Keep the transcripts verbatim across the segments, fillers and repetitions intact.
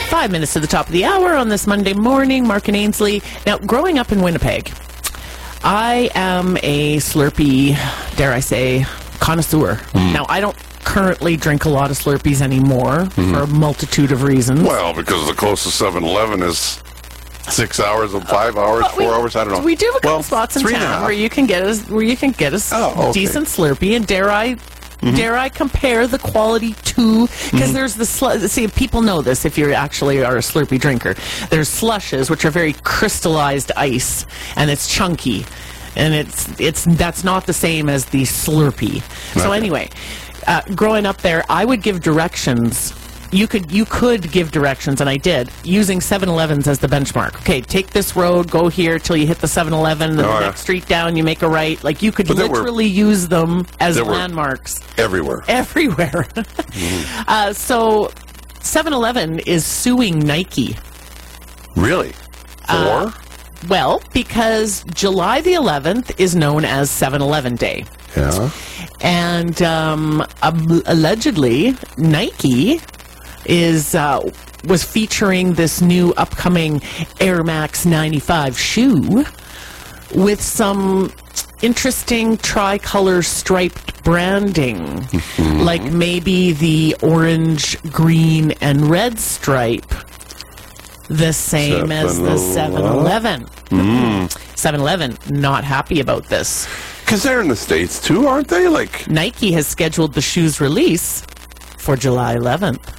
Five minutes to the top of the hour on this Monday morning. Mark and Ainsley. Now, growing up in Winnipeg, I am a Slurpee, dare I say, connoisseur. Mm. Now, I don't currently drink a lot of Slurpees anymore mm. for a multitude of reasons. Well, because the closest seven eleven is six hours or five hours, but four we, hours. I don't know. We do have a couple well, spots in town where you can get us where you can get us oh, okay. decent Slurpee, and dare I. Mm-hmm. Dare I compare the quality to, because mm-hmm. there's the, sl- see, people know this if you actually are a Slurpee drinker. There's slushes, which are very crystallized ice, and it's chunky, and it's, it's, that's not the same as the Slurpee. Okay. So anyway, uh, growing up there, I would give directions. You could you could give directions, and I did, using seven elevens as the benchmark. Okay, take this road, go here till you hit the seven eleven, then oh, the yeah. next street down, you make a right. Like, you could literally were, use them as landmarks. Everywhere. Everywhere. mm. uh, so, seven eleven is suing Nike. Really? For? Uh, well, because July the eleventh is known as seven eleven Day. Yeah. And um, um, allegedly, Nike is uh, was featuring this new upcoming Air Max ninety-five shoe with some interesting tricolor striped branding, mm-hmm. like maybe the orange, green, and red stripe, the same as the seven eleven. Mm. seven eleven not happy about this. Because they're in the States too, aren't they? Like Nike has scheduled the shoe's release for July eleventh.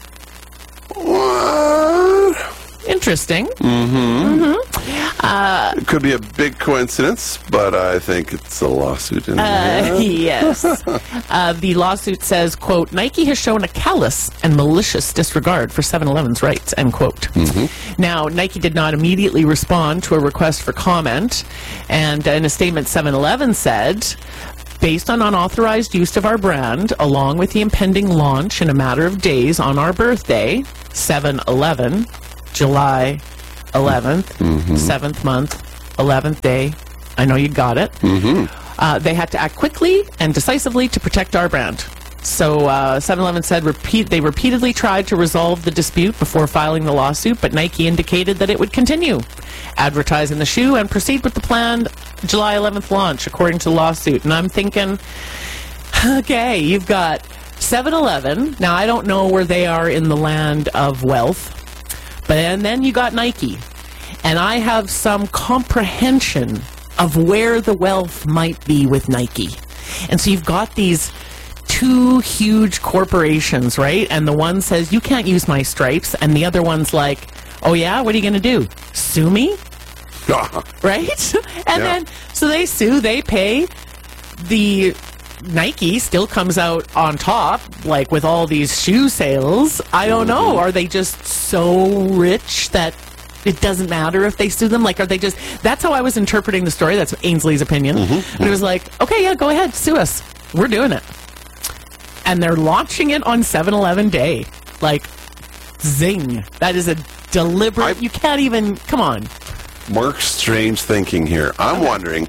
What? Interesting. Mm-hmm. Mm-hmm. Uh, it could be a big coincidence, but I think it's a lawsuit in uh, there. Yes. uh, the lawsuit says, quote, Nike has shown a callous and malicious disregard for seven eleven's rights, end quote. Mm-hmm. Now, Nike did not immediately respond to a request for comment, and in a statement, seven eleven said, based on unauthorized use of our brand, along with the impending launch in a matter of days on our birthday, seven eleven, July eleventh, mm-hmm. seventh month, eleventh day, I know you got it. Mm-hmm. Uh, they had to act quickly and decisively to protect our brand. So uh, seven eleven said repeat, they repeatedly tried to resolve the dispute before filing the lawsuit, but Nike indicated that it would continue advertising the shoe and proceed with the planned July eleventh launch, according to the lawsuit. And I'm thinking, okay, you've got seven eleven. Now, I don't know where they are in the land of wealth, but and then you got Nike. And I have some comprehension of where the wealth might be with Nike. And so you've got these two huge corporations, right? And the one says, you can't use my stripes. And the other one's like, oh yeah, what are you going to do? Sue me? Right? And yeah. then, so they sue, they pay. The Nike still comes out on top, like with all these shoe sales. I don't mm-hmm. know. Are they just so rich that it doesn't matter if they sue them? Like, are they just... That's how I was interpreting the story. That's Ainsley's opinion. Mm-hmm. And it was like, okay, yeah, go ahead, sue us. We're doing it. And they're launching it on seven eleven Day. Like, zing. That is a deliberate... I, you can't even... Come on. Mark's strange thinking here. I'm okay. wondering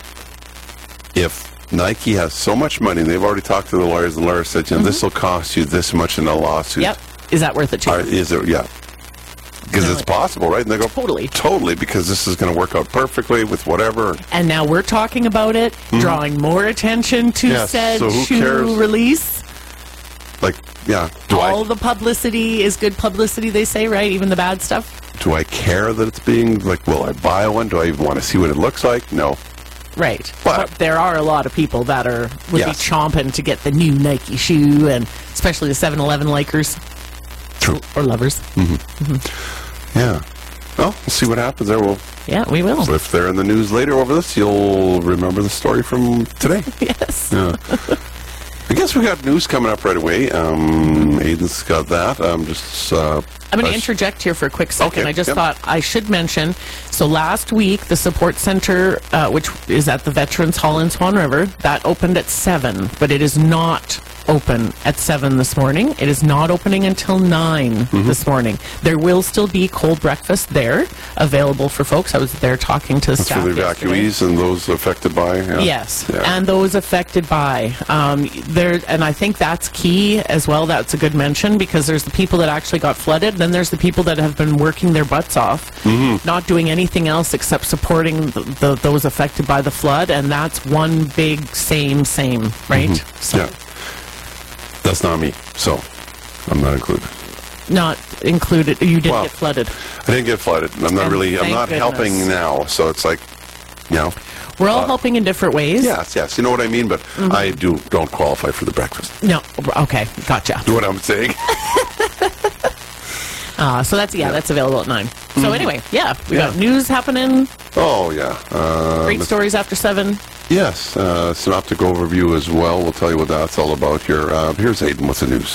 if Nike has so much money, and they've already talked to the lawyers, and the lawyers said, you know, mm-hmm. this will cost you this much in a lawsuit. Yep. Is that worth it too? Are, is it? Yeah. Because no, it's possible, right? And they go, totally. Totally, because this is going to work out perfectly with whatever. And now we're talking about it, mm-hmm. drawing more attention to yes, said so who shoe cares? Release. Like, yeah. Do All I, the publicity is good publicity, they say, right? Even the bad stuff. Do I care that it's being, like, will I buy one? Do I even want to see what it looks like? No. Right. But, but there are a lot of people that are would yes. be chomping to get the new Nike shoe, and especially the seven eleven likers. True. Or lovers. Mm-hmm. Mm-hmm. Yeah. Well, we'll see what happens there. We'll, yeah, we will. So if they're in the news later over this, you'll remember the story from today. Yes. Yeah. I guess we got news coming up right away. Um, Aiden's got that. Um, just... Uh, I'm going to interject here for a quick second. Okay, I just yep. thought I should mention, so last week, the support center, uh, which is at the Veterans Hall in Swan River, that opened at seven, but it is not open at seven this morning. It is not opening until nine mm-hmm. this morning. There will still be cold breakfast there available for folks. I was there talking to the That's staff for the evacuees yesterday. and those affected by? Yeah. Yes, yeah. and those affected by. Um, the there, and I think that's key as well. That's a good mention, because there's the people that actually got flooded, then there's the people that have been working their butts off, mm-hmm. not doing anything else except supporting the, the, those affected by the flood, and that's one big same, same, right? Mm-hmm. So, yeah. That's not me, so I'm not included. Not included. You didn't well, get flooded. I didn't get flooded. I'm not And really, I'm thank not goodness. helping now, so it's like, you know. We're all Uh, helping in different ways. Yes, yes. You know what I mean? But mm-hmm. I do don't qualify for the breakfast. No. Okay. Gotcha. Do what I'm saying? uh, so that's, yeah, yeah, that's available at nine. So mm-hmm. anyway, yeah, we yeah. got news happening. Oh, yeah. Uh, Great stories after seven. Yes. Uh, synoptic overview as well. We'll tell you what that's all about here. Uh, here's Aiden with the news.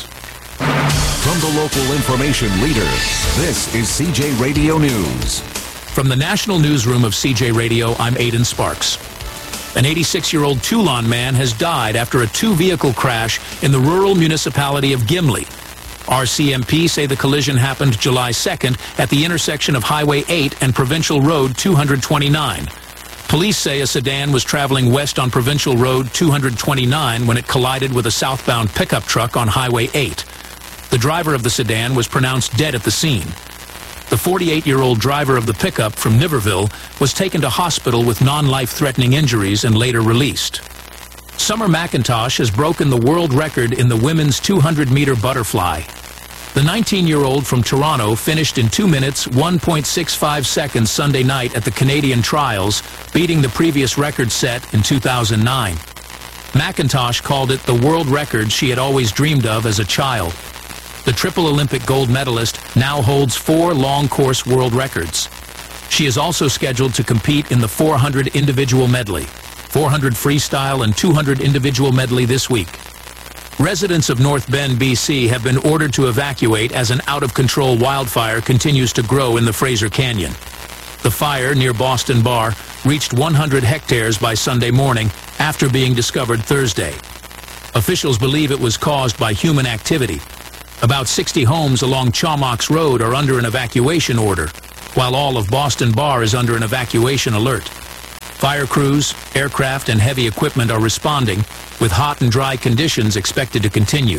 From the local information leader, this is C J Radio News. From the National Newsroom of C J Radio, I'm Aiden Sparks. An eighty-six-year-old Toulon man has died after a two-vehicle crash in the rural municipality of Gimli. R C M P say the collision happened July second at the intersection of Highway eight and Provincial Road two twenty-nine. Police say a sedan was traveling west on Provincial Road two twenty-nine when it collided with a southbound pickup truck on Highway eight. The driver of the sedan was pronounced dead at the scene. The forty-eight-year-old driver of the pickup from Niverville was taken to hospital with non-life-threatening injuries and later released. Summer McIntosh has broken the world record in the women's two hundred meter butterfly. The nineteen-year-old from Toronto finished in two minutes, one point six five seconds Sunday night at the Canadian Trials, beating the previous record set in two thousand nine. McIntosh called it the world record she had always dreamed of as a child. The triple Olympic gold medalist now holds four long-course world records. She is also scheduled to compete in the four hundred individual medley, four hundred freestyle, and two hundred individual medley this week. Residents of North Bend, B C have been ordered to evacuate as an out-of-control wildfire continues to grow in the Fraser Canyon. The fire near Boston Bar reached one hundred hectares by Sunday morning after being discovered Thursday. Officials believe it was caused by human activity. About sixty homes along Chaumox Road are under an evacuation order, while all of Boston Bar is under an evacuation alert. Fire crews, aircraft, and heavy equipment are responding, with hot and dry conditions expected to continue.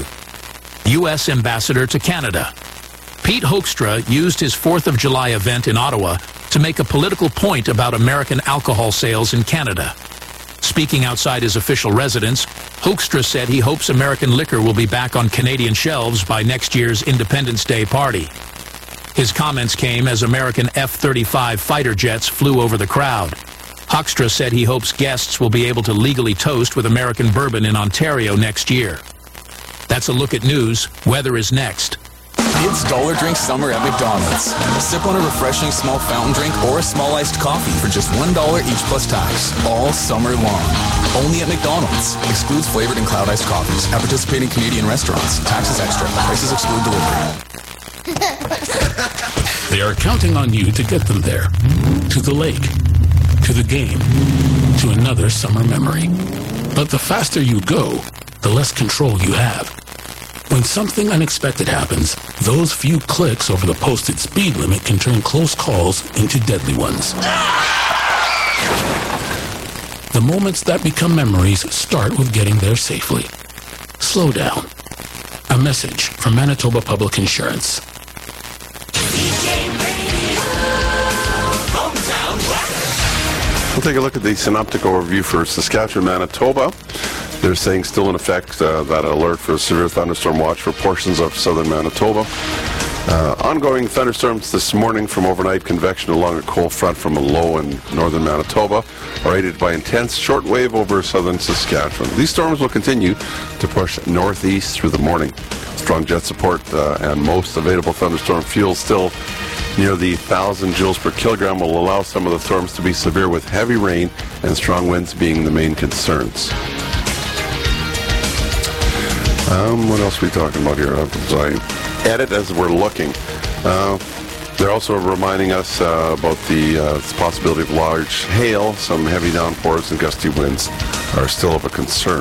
U S Ambassador to Canada. Pete Hoekstra used his fourth of July event in Ottawa to make a political point about American alcohol sales in Canada. Speaking outside his official residence, Hoekstra said he hopes American liquor will be back on Canadian shelves by next year's Independence Day party. His comments came as American F thirty-five fighter jets flew over the crowd. Hoekstra said he hopes guests will be able to legally toast with American bourbon in Ontario next year. That's a look at news. Weather is next. It's Dollar Drink Summer at McDonald's. Sip on a refreshing small fountain drink or a small iced coffee for just one dollar each plus tax, all summer long. Only at McDonald's. Excludes flavored and cloud iced coffees. At participating Canadian restaurants. Taxes extra. Prices exclude delivery. They are counting on you to get them there. To the lake. To the game. To another summer memory. But the faster you go, the less control you have. When something unexpected happens, those few clicks over the posted speed limit can turn close calls into deadly ones. The moments that become memories start with getting there safely. Slow down. A message from Manitoba Public Insurance. We'll take a look at the synoptic overview for Saskatchewan, Manitoba. They're saying still in effect uh, that alert for a severe thunderstorm watch for portions of southern Manitoba. Uh, ongoing thunderstorms this morning from overnight convection along a cold front from a low in northern Manitoba are aided by intense shortwave over southern Saskatchewan. These storms will continue to push northeast through the morning. Strong jet support uh, and most available thunderstorm fuel still near the one thousand joules per kilogram will allow some of the storms to be severe, with heavy rain and strong winds being the main concerns. Um, what else are we talking about here? As I edit as we're looking. Uh, they're also reminding us uh, about the uh, possibility of large hail. Some heavy downpours and gusty winds are still of a concern.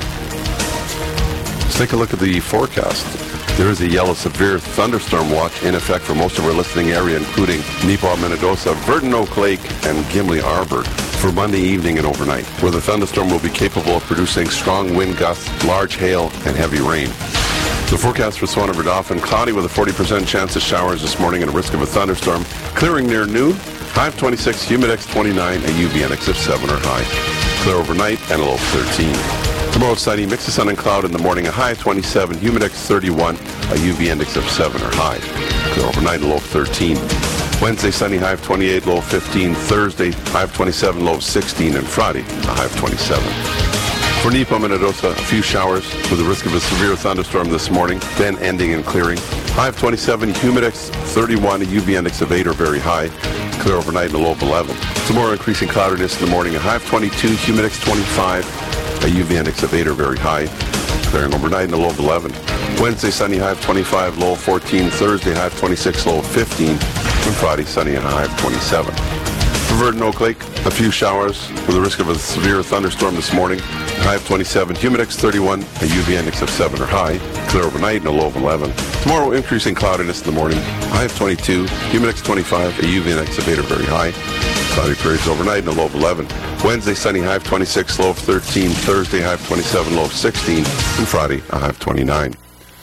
Let's take a look at the forecast. There is a yellow severe thunderstorm watch in effect for most of our listening area, including Neepawa, Minnedosa, Verdon Oak Lake, and Gimli Arbor. for Monday evening and overnight, where the thunderstorm will be capable of producing strong wind gusts, large hail, and heavy rain. The forecast for Swan River Dauphin, cloudy with a forty percent chance of showers this morning and a risk of a thunderstorm. Clearing near noon, high of twenty-six, humidex twenty-nine, a U V index of seven or high. Clear overnight and a low of thirteen. Tomorrow, sunny, mix of sun and cloud in the morning, a high of twenty-seven, humidex thirty-one, a U V index of seven or high. Clear overnight, a low of thirteen. Wednesday, sunny, high of twenty-eight, low of fifteen. Thursday, high of twenty-seven, low of sixteen. And Friday, a high of twenty-seven. For Nipawin, Minnedosa, a few showers with a risk of a severe thunderstorm this morning, then ending and clearing. High of twenty-seven, humidex thirty-one, a U V index of eight or very high. Clear overnight and a low of eleven. Tomorrow, increasing cloudiness in the morning, a high of twenty-two, humidex twenty-five, a U V index of eight or very high. Clearing overnight and a low of eleven. Wednesday, sunny, high of twenty-five, low of fourteen. Thursday, high of twenty-six, low of fifteen. And Friday, sunny and a high of twenty-seven. For Verdon Oak Lake, a few showers with a risk of a severe thunderstorm this morning. High of twenty-seven, humidex thirty-one, a U V index of seven or high. Clear overnight and a low of eleven. Tomorrow, increasing cloudiness in the morning. High of twenty-two, humidex twenty-five, a U V index of eight or very high. Cloudy periods overnight and a low of eleven. Wednesday, sunny, high of twenty-six, low of thirteen. Thursday, high of twenty-seven, low of sixteen. And Friday, a high of twenty-nine.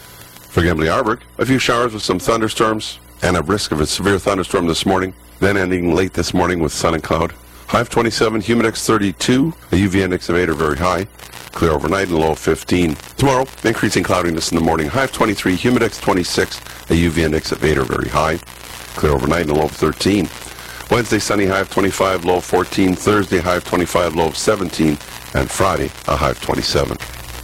For Gimli-Arberg, a few showers with some thunderstorms and a risk of a severe thunderstorm this morning, then ending late this morning with sun and cloud. High of twenty-seven, humidex thirty-two, a U V index of eight or very high. Clear overnight and a low of fifteen. Tomorrow, increasing cloudiness in the morning. High of twenty-three, humidex twenty-six, a U V index of eight or very high. Clear overnight and a low of thirteen. Wednesday, sunny, high of twenty-five, low of fourteen. Thursday, high of twenty-five, low of seventeen. And Friday, a high of twenty-seven.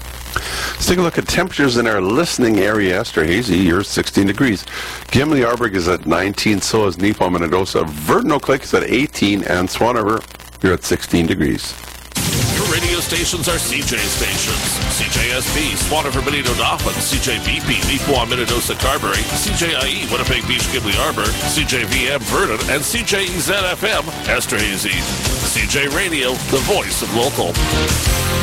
Let's take a look at temperatures in our listening area. Esterhazy, you're sixteen degrees. Gimli-Arberg is at nineteen, so is Nipawin, Minnedosa. Verdon Oak Lake is at eighteen, and Swan River, you're at sixteen degrees. Your radio stations are C J stations. C J S B, Swan River, Benito Dauphin, C J B P, Nipawin, Minnedosa, Carberry, C J I E, Winnipeg Beach, Gimli-Arberg, C J V M, Verdon, and C J E Z F M, Esterhazy. C J Radio, the voice of local.